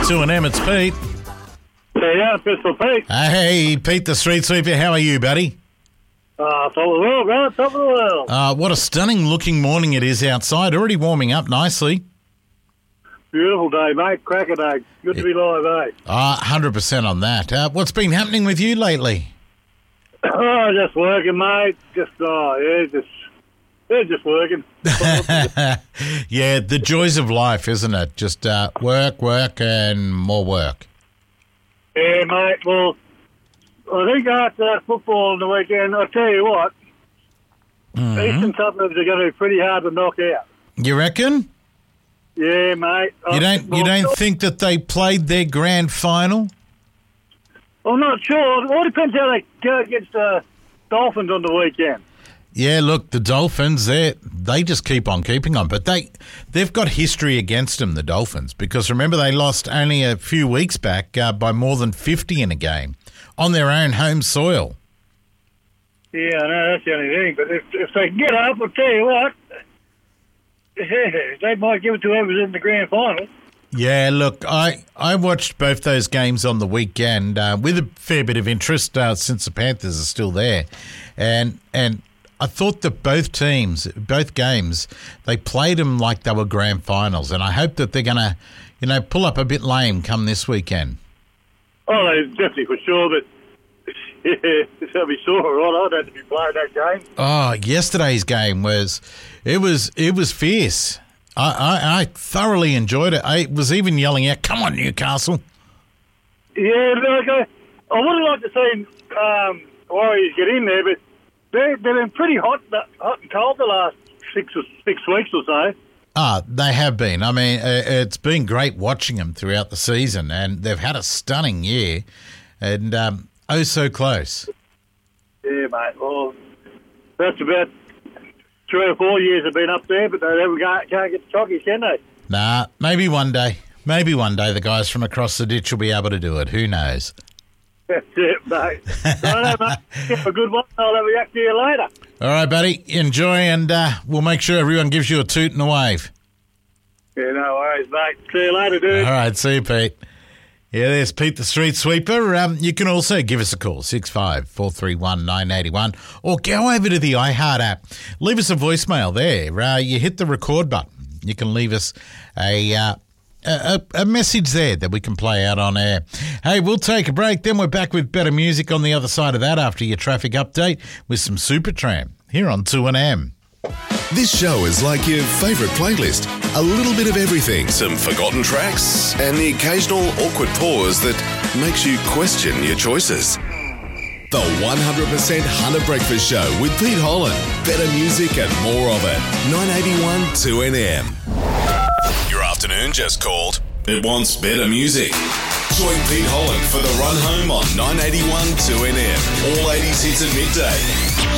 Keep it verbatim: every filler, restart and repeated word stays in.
two and M, it's Pete. Yeah, Pistol Pete. Hey, Pete the Street Sweeper, how are you, buddy? Uh, top of the world, bro. Top of the world. Uh, what a stunning looking morning it is outside. Already warming up nicely. Beautiful day, mate. Cracker day. Good to be live, eh? Uh, one hundred percent on that. Uh, what's been happening with you lately? Oh, just working, mate. Just, oh, yeah, just, yeah, just working. Yeah, the joys of life, isn't it? Just uh, work, work, and more work. Yeah, mate. Well, I think after that football on the weekend, I'll tell you what, Mm-hmm. Eastern suburbs are going to be pretty hard to knock out. You reckon? Yeah, mate. You don't. You don't think that they played their grand final? I'm not sure. It all depends how they go against the Dolphins on the weekend. Yeah, look, the Dolphins, they they just keep on keeping on. But they, they've got history against them, the Dolphins, because remember they lost only a few weeks back uh, by more than fifty in a game on their own home soil. Yeah, I know, that's the only thing. But if, if they can get up, I'll tell you what, they might give it to whoever's in the grand final. Yeah, look, I, I watched both those games on the weekend uh, with a fair bit of interest uh, since the Panthers are still there. And and I thought that both teams, both games, they played them like they were grand finals. And I hope that they're going to, you know, pull up a bit lame come this weekend. Oh, they definitely for sure, but yeah, they'll be sore, right? I'd have to be playing that game. Oh, yesterday's game was, it was it was fierce. I, I, I thoroughly enjoyed it. I was even yelling out, "Come on, Newcastle!" Yeah, like I, I would have liked to see um, Warriors get in there, but they, they've been pretty hot, hot and cold the last six or six weeks or so. Ah, they have been. I mean, it's been great watching them throughout the season, and they've had a stunning year, and um, oh, so close. Yeah, mate. Well, that's about three or four years have been up there, but they never can't, can't get the chockies, can they? Nah, maybe one day. Maybe one day the guys from across the ditch will be able to do it. Who knows? That's it, mate. Right, mate. Have a good one. I'll have a yak to you later. All right, buddy. Enjoy, and uh, we'll make sure everyone gives you a toot and a wave. Yeah, no worries, mate. See you later, dude. All right, see you, Pete. Yeah, there's Pete the Street Sweeper. Um, you can also give us a call, six five four three one nine eight one, or go over to the iHeart app. Leave us a voicemail there. Uh, you hit the record button. You can leave us a, uh, a a message there that we can play out on air. Hey, we'll take a break. Then we're back with better music on the other side of that after your traffic update with some Supertramp here on two N M. This show is like your favourite playlist. A little bit of everything, some forgotten tracks, and the occasional awkward pause that makes you question your choices. The one hundred percent Hunter Breakfast Show with Pete Holland. Better music and more of it. nine eighty-one two N M. Your afternoon just called. It wants better music. Join Pete Holland for the run home on nine eighty-one two N M. All eighties hits at midday.